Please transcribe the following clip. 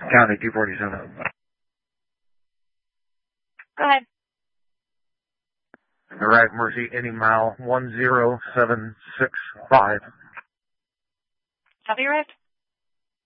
County 247. Go ahead. Arrive Mercy, any mile 10765. Have you arrived?